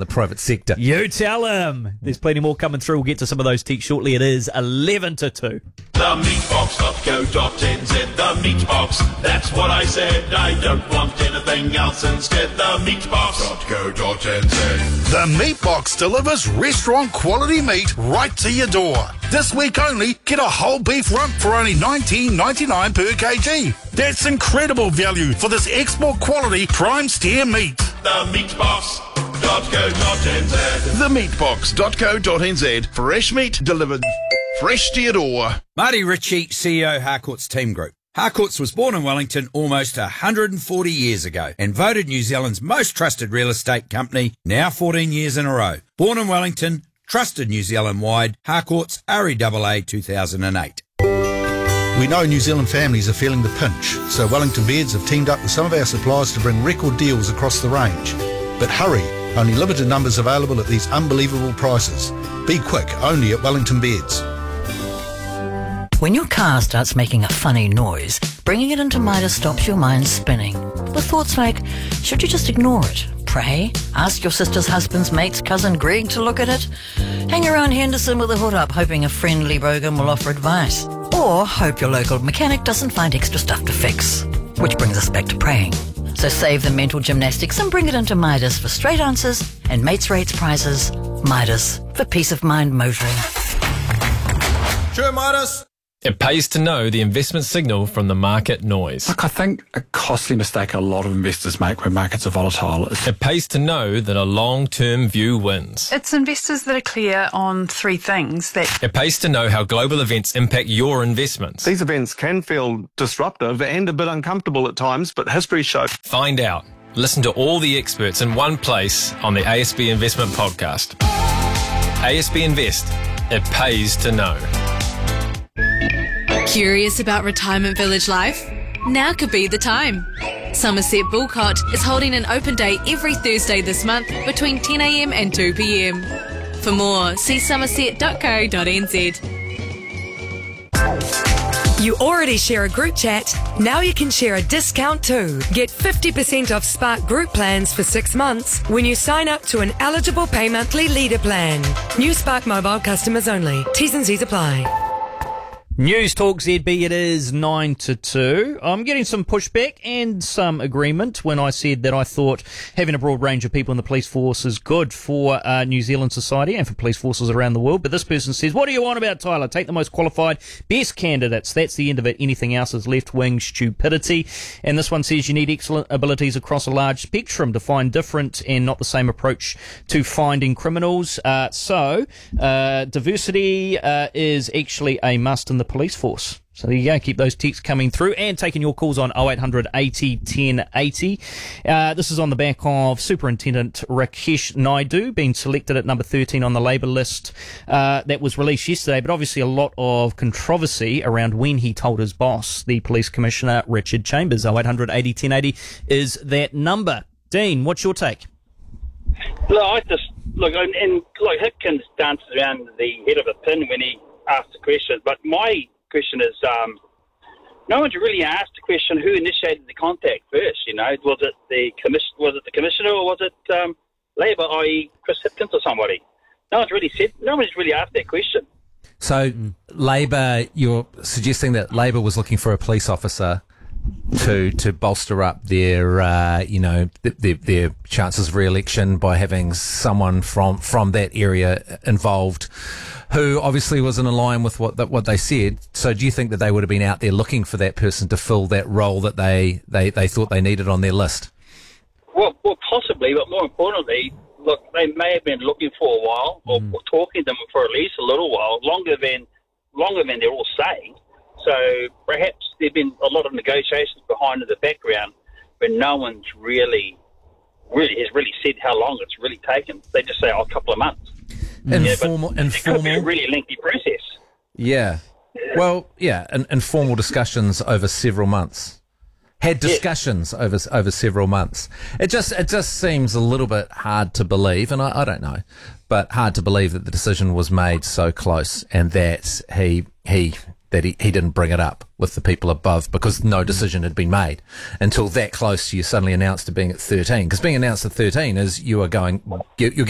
the private sector. You tell him. There's plenty more coming through. We'll get to some of those texts shortly. It is 11 to 2. Themeatbox.co.nz, the meat box. That's what I said. I don't want anything else instead. Themeatbox.co.nz. The Meat Box delivers restaurant quality meat right to your door. This week only, get a whole beef rump for only $19.99 per kg. That's incredible value for this export quality prime steer meat. Themeatbox.co.nz. Themeatbox.co.nz. Fresh meat delivered fresh to your door. Marty Ritchie, CEO Harcourt's Team Group. Harcourt's was born in Wellington almost 140 years ago and voted New Zealand's most trusted real estate company now 14 years in a row. Born in Wellington, trusted New Zealand-wide, Harcourt's REAA 2008. We know New Zealand families are feeling the pinch, so Wellington Beds have teamed up with some of our suppliers to bring record deals across the range. But hurry, only limited numbers available at these unbelievable prices. Be quick, only at Wellington Beds. When your car starts making a funny noise, bringing it into Midas stops your mind spinning. With thoughts like, should you just ignore it? Pray? Ask your sister's husband's mate's cousin Greg to look at it? Hang around Henderson with a hood up, hoping a friendly bogan will offer advice? Or hope your local mechanic doesn't find extra stuff to fix? Which brings us back to praying. So save the mental gymnastics and bring it into Midas for straight answers and mates rates prizes. Midas, for peace of mind motoring. Sure, Midas. It pays to know the investment signal from the market noise. Look, I think a costly mistake a lot of investors make when markets are volatile is... It pays to know that a long-term view wins. It's investors that are clear on three things that... It pays to know how global events impact your investments. These events can feel disruptive and a bit uncomfortable at times, but history shows... Find out. Listen to all the experts in one place on the ASB Investment Podcast. ASB Invest. It pays to know. Curious about retirement village life? Now could be the time. Somerset Bulcott is holding an open day every Thursday this month between 10am and 2pm. For more, see somerset.co.nz. You already share a group chat. Now you can share a discount too. Get 50% off Spark group plans for 6 months when you sign up to an eligible pay monthly leader plan. New Spark mobile customers only. T's and C's apply. News Talk ZB, it is 9 to 2. I'm getting some pushback and some agreement when I said that I thought having a broad range of people in the police force is good for New Zealand society and for police forces around the world. But this person says, what do you want about Tyler? Take the most qualified, best candidates. That's the end of it. Anything else is left-wing stupidity. And this one says you need excellent abilities across a large spectrum to find different and not the same approach to finding criminals. So diversity is actually a must in the police force. So there you go. Keep those texts coming through and taking your calls on 0800 80 10 80. This is on the back of Superintendent Rakesh Naidu being selected at number 13 on the Labour list that was released yesterday, but obviously a lot of controversy around when he told his boss, the Police Commissioner Richard Chambers. 0800 80 10 80 is that number. Dean, what's your take? Look, Hipkins dances around the head of a pin when he asked the question, but my question is, no one's really asked the question who initiated the contact first. You know, was it the commissioner or was it Labour, i.e. Chris Hipkins or somebody? No one's really asked that question. So Labour, you're suggesting that Labour was looking for a police officer to bolster up their their chances of re-election by having someone from that area involved, who obviously wasn't in line with what they said. So do you think that they would have been out there looking for that person to fill that role that they thought they needed on their list? Well, possibly, but more importantly, look, they may have been looking for a while or talking to them for at least a little while, longer than they're all saying. So perhaps there've been a lot of negotiations behind in the background when no one's really has said how long it's really taken. They just say, a couple of months. Informal. It could be a really lengthy process. Yeah. Well, yeah, informal discussions over several months. Had discussions over several months. It just seems a little bit hard to believe, and I don't know, but hard to believe that the decision was made so close and that he didn't bring it up with the people above because no decision had been made until that close. You suddenly announced it being at 13, because being announced at 13 is you're